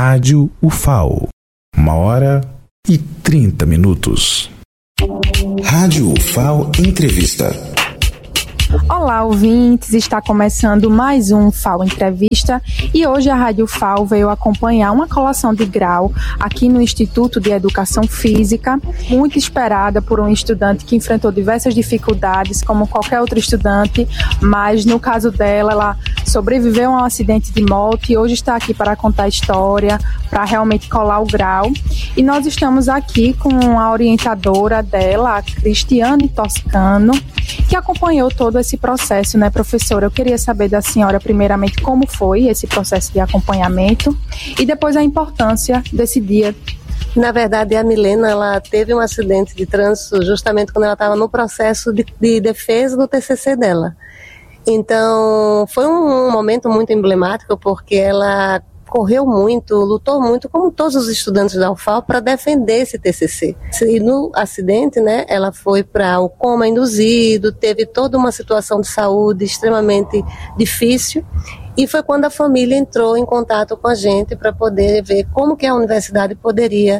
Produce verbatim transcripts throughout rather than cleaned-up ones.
Rádio U F A O. Uma hora e trinta minutos. Rádio U F A O Entrevista. Olá, ouvintes! Está começando mais um U F A O Entrevista e hoje a Rádio U F A O veio acompanhar uma colação de grau aqui no Instituto de Educação Física, muito esperada por um estudante que enfrentou diversas dificuldades, como qualquer outro estudante, mas no caso dela, ela sobreviveu a um acidente de moto e hoje está aqui para contar a história, para realmente colar o grau. E nós estamos aqui com a orientadora dela, a Cristiane Toscano, que acompanhou todo esse processo, né, professora? Eu queria saber da senhora, primeiramente, como foi esse processo de acompanhamento e depois a importância desse dia. Na verdade, a Milena, ela teve um acidente de trânsito justamente quando ela estava no processo de, de defesa do T C C dela. Então, foi um, um momento muito emblemático, porque ela correu muito, lutou muito, como todos os estudantes da U F A O, para defender esse T C C. E no acidente, né, ela foi para um coma induzido, teve toda uma situação de saúde extremamente difícil, e foi quando a família entrou em contato com a gente para poder ver como que a universidade poderia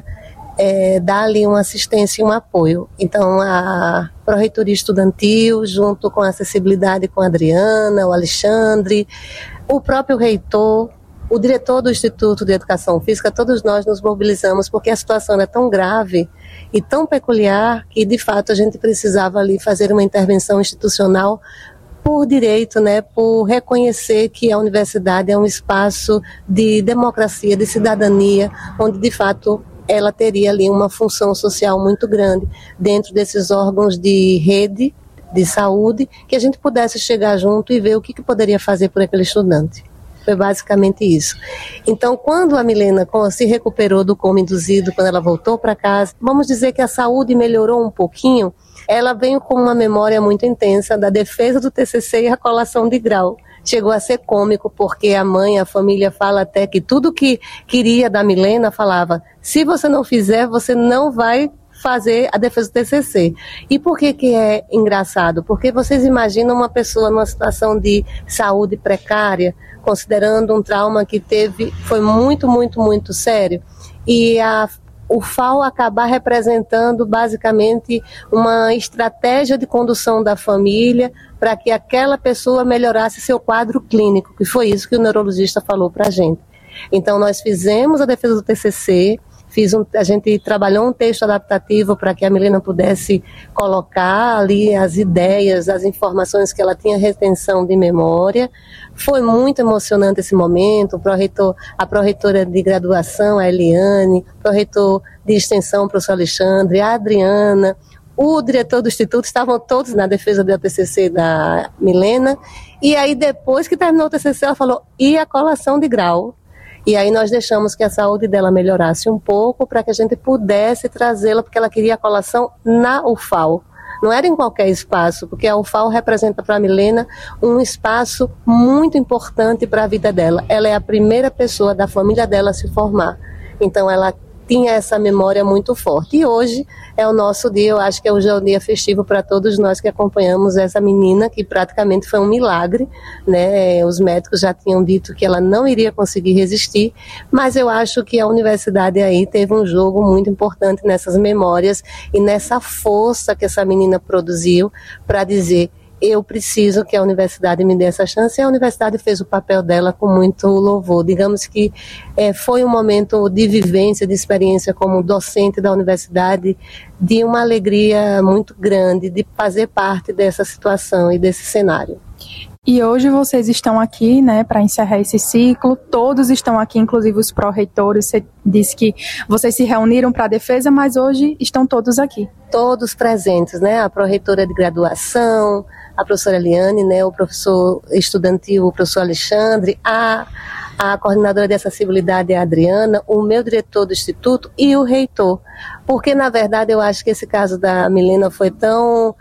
é, dar ali uma assistência e um apoio. Então, a Pró-Reitoria Estudantil, junto com a Acessibilidade com a Adriana, o Alexandre, o próprio reitor, o diretor do Instituto de Educação Física, todos nós nos mobilizamos porque a situação é tão grave e tão peculiar que, de fato, a gente precisava ali fazer uma intervenção institucional por direito, né, por reconhecer que a universidade é um espaço de democracia, de cidadania, onde, de fato, ela teria ali uma função social muito grande dentro desses órgãos de rede de saúde, que a gente pudesse chegar junto e ver o que, que poderia fazer por aquele estudante. Foi basicamente isso. Então, quando a Milena se recuperou do coma induzido, quando ela voltou para casa, vamos dizer que a saúde melhorou um pouquinho, ela veio com uma memória muito intensa da defesa do T C C e a colação de grau. Chegou a ser cômico, porque a mãe, a família fala até que tudo que queria da Milena falava: se você não fizer, você não vai fazer a defesa do T C C. E por que que é engraçado? Porque vocês imaginam uma pessoa numa situação de saúde precária, considerando um trauma que teve, foi muito, muito, muito sério, e a, o F A O acabar representando basicamente uma estratégia de condução da família para que aquela pessoa melhorasse seu quadro clínico, que foi isso que o neurologista falou para a gente. Então, nós fizemos a defesa do T C C, Fiz um, a gente trabalhou um texto adaptativo para que a Milena pudesse colocar ali as ideias, as informações que ela tinha retenção de memória. Foi muito emocionante esse momento. O pró-reitor, a pró-reitora de graduação, a Eliane, o pró-reitor de extensão, o professor Alexandre, a Adriana, o diretor do instituto, estavam todos na defesa do T C C da Milena. E aí, depois que terminou o T C C, ela falou: e a colação de grau? E aí nós deixamos que a saúde dela melhorasse um pouco para que a gente pudesse trazê-la, porque ela queria a colação na U F A O. Não era em qualquer espaço, porque a U F A O representa para a Milena um espaço muito importante para a vida dela. Ela é a primeira pessoa da família dela a se formar. Então ela tinha essa memória muito forte. E hoje é o nosso dia, eu acho que hoje é o dia festivo para todos nós que acompanhamos essa menina, que praticamente foi um milagre, né? Os médicos já tinham dito que ela não iria conseguir resistir, mas eu acho que a universidade aí teve um jogo muito importante nessas memórias e nessa força que essa menina produziu para dizer: eu preciso que a universidade me dê essa chance, e a universidade fez o papel dela com muito louvor. Digamos que é, foi um momento de vivência, de experiência como docente da universidade, de uma alegria muito grande de fazer parte dessa situação e desse cenário. E hoje vocês estão aqui, né, para encerrar esse ciclo, todos estão aqui, inclusive os pró-reitores. Você disse que vocês se reuniram para a defesa, mas hoje estão todos aqui. Todos presentes, né, a pró-reitora de graduação, a professora Eliane, né, o professor estudantil, o professor Alexandre, a, a coordenadora de acessibilidade, a Adriana, o meu diretor do instituto e o reitor. Porque, na verdade, eu acho que esse caso da Milena foi tão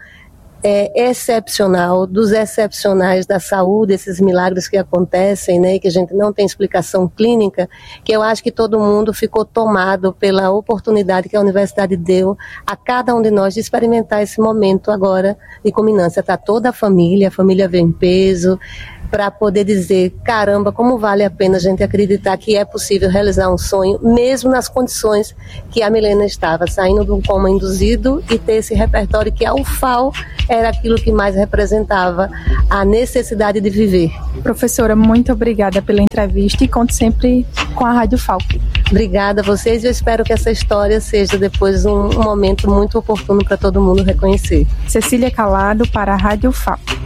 É, excepcional, dos excepcionais da saúde, esses milagres que acontecem, né, que a gente não tem explicação clínica, que eu acho que todo mundo ficou tomado pela oportunidade que a universidade deu a cada um de nós de experimentar esse momento agora de culminância. Está toda a família, a família veio em peso, para poder dizer, caramba, como vale a pena a gente acreditar que é possível realizar um sonho, mesmo nas condições que a Milena estava, saindo de um coma induzido e ter esse repertório que a U F A O era aquilo que mais representava a necessidade de viver. Professora, muito obrigada pela entrevista e conto sempre com a Rádio F A O. Obrigada a vocês e eu espero que essa história seja depois um, um momento muito oportuno para todo mundo reconhecer. Cecília Calado para a Rádio F A O.